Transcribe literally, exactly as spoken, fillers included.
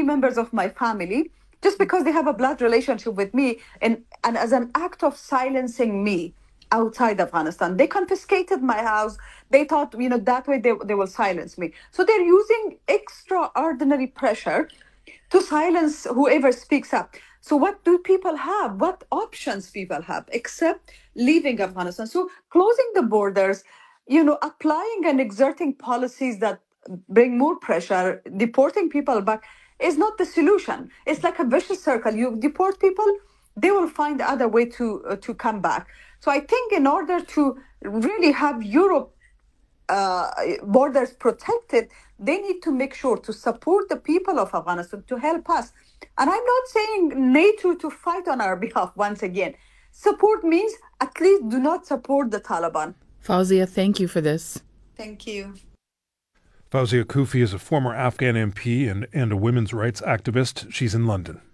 three members of my family just because they have a blood relationship with me, and, and as an act of silencing me outside Afghanistan. They confiscated my house. They thought, you know, that way they, they will silence me. So they're using extraordinary pressure to silence whoever speaks up. So what do people have? What options people have except leaving Afghanistan? So closing the borders, you know, applying and exerting policies that bring more pressure, deporting people back is not the solution. It's like a vicious circle. You deport people, they will find other way to uh, to come back. So I think in order to really have Europe uh, borders protected, they need to make sure to support the people of Afghanistan, to help us. And I'm not saying NATO to fight on our behalf once again. Support means at least do not support the Taliban. Fawzia, thank you for this. Thank you. Fawzia Koofi is a former Afghan M P and, and a women's rights activist. She's in London.